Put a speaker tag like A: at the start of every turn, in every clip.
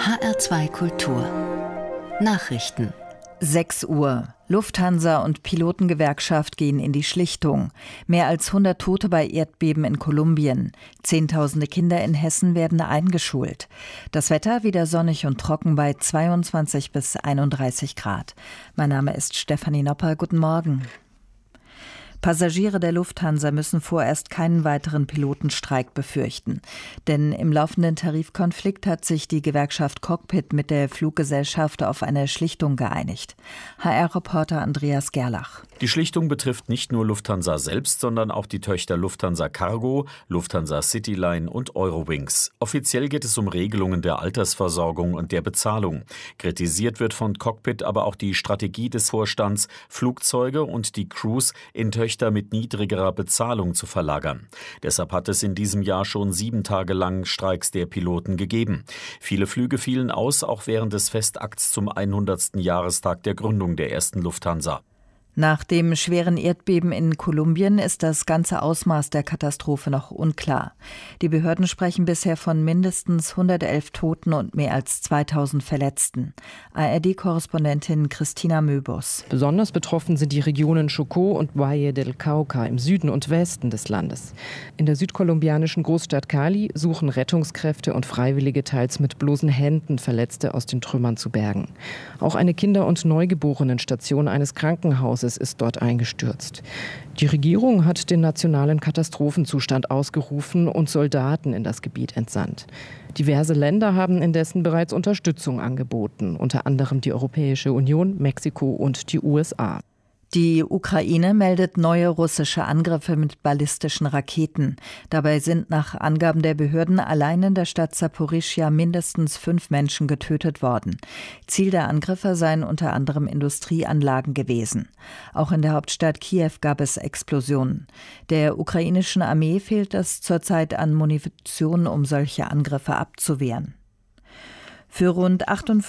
A: HR2 Kultur Nachrichten.
B: 6 Uhr. Lufthansa und Pilotengewerkschaft gehen in die Schlichtung. Mehr als 100 Tote bei Erdbeben in Kolumbien. Zehntausende Kinder in Hessen werden eingeschult. Das Wetter wieder sonnig und trocken bei 22 bis 31 Grad. Mein Name ist Stefanie Nopper. Guten Morgen. Passagiere der Lufthansa müssen vorerst keinen weiteren Pilotenstreik befürchten. Denn im laufenden Tarifkonflikt hat sich die Gewerkschaft Cockpit mit der Fluggesellschaft auf eine Schlichtung geeinigt. HR-Reporter Andreas Gerlach.
C: Die Schlichtung betrifft nicht nur Lufthansa selbst, sondern auch die Töchter Lufthansa Cargo, Lufthansa Cityline und Eurowings. Offiziell geht es um Regelungen der Altersversorgung und der Bezahlung. Kritisiert wird von Cockpit aber auch die Strategie des Vorstands, Flugzeuge und die Crews in Töchter mit niedrigerer Bezahlung zu verlagern. Deshalb hat es in diesem Jahr schon 7 Tage lang Streiks der Piloten gegeben. Viele Flüge fielen aus, auch während des Festakts zum 100. Jahrestag der Gründung der ersten Lufthansa.
B: Nach dem schweren Erdbeben in Kolumbien ist das ganze Ausmaß der Katastrophe noch unklar. Die Behörden sprechen bisher von mindestens 111 Toten und mehr als 2000 Verletzten. ARD-Korrespondentin Christina Möbus.
D: Besonders betroffen sind die Regionen Chocó und Valle del Cauca im Süden und Westen des Landes. In der südkolumbianischen Großstadt Cali suchen Rettungskräfte und Freiwillige teils mit bloßen Händen Verletzte aus den Trümmern zu bergen. Auch eine Kinder- und Neugeborenenstation eines Krankenhauses ist dort eingestürzt. Die Regierung hat den nationalen Katastrophenzustand ausgerufen und Soldaten in das Gebiet entsandt. Diverse Länder haben indessen bereits Unterstützung angeboten, unter anderem die Europäische Union, Mexiko und die USA.
B: Die Ukraine meldet neue russische Angriffe mit ballistischen Raketen. Dabei sind nach Angaben der Behörden allein in der Stadt Saporischschja mindestens 5 Menschen getötet worden. Ziel der Angriffe seien unter anderem Industrieanlagen gewesen. Auch in der Hauptstadt Kiew gab es Explosionen. Der ukrainischen Armee fehlt es zurzeit an Munition, um solche Angriffe abzuwehren. Für rund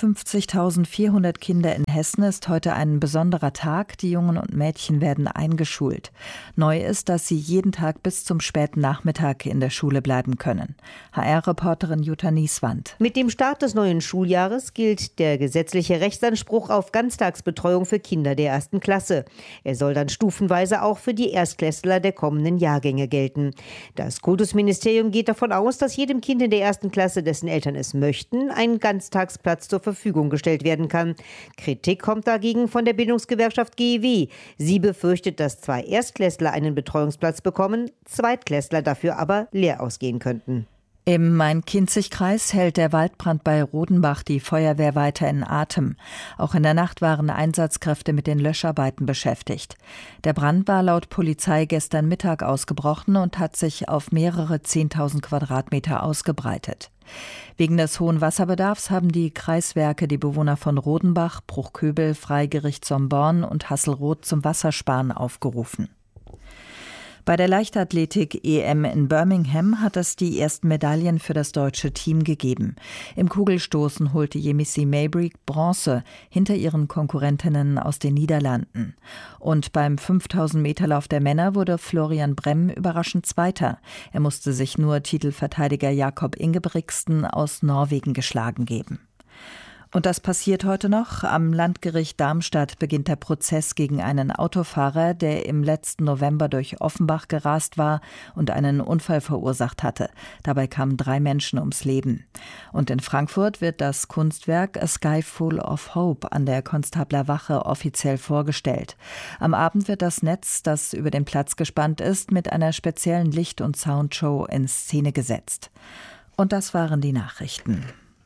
B: 58.400 Kinder in Hessen ist heute ein besonderer Tag. Die Jungen und Mädchen werden eingeschult. Neu ist, dass sie jeden Tag bis zum späten Nachmittag in der Schule bleiben können. HR-Reporterin Jutta Nieswand.
E: Mit dem Start des neuen Schuljahres gilt der gesetzliche Rechtsanspruch auf Ganztagsbetreuung für Kinder der 1. Klasse. Er soll dann stufenweise auch für die Erstklässler der kommenden Jahrgänge gelten. Das Kultusministerium geht davon aus, dass jedem Kind in der 1. Klasse, dessen Eltern es möchten, ein Ganztagsplatz zur Verfügung gestellt werden kann. Kritik kommt dagegen von der Bildungsgewerkschaft GEW. Sie befürchtet, dass 2 Erstklässler einen Betreuungsplatz bekommen, Zweitklässler dafür aber leer ausgehen könnten.
B: Im Main-Kinzig-Kreis hält der Waldbrand bei Rodenbach die Feuerwehr weiter in Atem. Auch in der Nacht waren Einsatzkräfte mit den Löscharbeiten beschäftigt. Der Brand war laut Polizei gestern Mittag ausgebrochen und hat sich auf mehrere 10.000 Quadratmeter ausgebreitet. Wegen des hohen Wasserbedarfs haben die Kreiswerke die Bewohner von Rodenbach, Bruchköbel, Freigericht Somborn und Hasselroth zum Wassersparen aufgerufen. Bei der Leichtathletik-EM in Birmingham hat es die ersten Medaillen für das deutsche Team gegeben. Im Kugelstoßen holte Yemisi Mabry Bronze hinter ihren Konkurrentinnen aus den Niederlanden. Und beim 5000-Meter-Lauf der Männer wurde Florian Brem überraschend Zweiter. Er musste sich nur Titelverteidiger Jakob Ingebrigtsen aus Norwegen geschlagen geben. Und das passiert heute noch. Am Landgericht Darmstadt beginnt der Prozess gegen einen Autofahrer, der im letzten November durch Offenbach gerast war und einen Unfall verursacht hatte. Dabei kamen 3 Menschen ums Leben. Und in Frankfurt wird das Kunstwerk A Sky Full of Hope an der Konstabler Wache offiziell vorgestellt. Am Abend wird das Netz, das über den Platz gespannt ist, mit einer speziellen Licht- und Soundshow in Szene gesetzt. Und das waren die Nachrichten.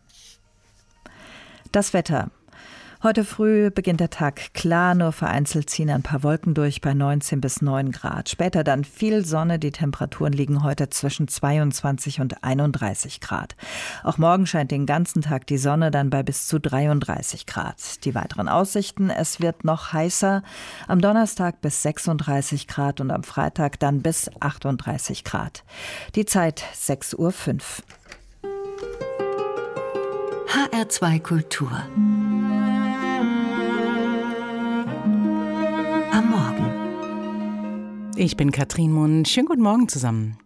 B: Das Wetter. Heute früh beginnt der Tag klar, nur vereinzelt ziehen ein paar Wolken durch bei 19 bis 9 Grad. Später dann viel Sonne, die Temperaturen liegen heute zwischen 22 und 31 Grad. Auch morgen scheint den ganzen Tag die Sonne, dann bei bis zu 33 Grad. Die weiteren Aussichten, es wird noch heißer, am Donnerstag bis 36 Grad und am Freitag dann bis 38 Grad. Die Zeit 6:05 Uhr.
A: HR2 Kultur. Am Morgen.
F: Ich bin Katrin Mund. Schönen guten Morgen zusammen.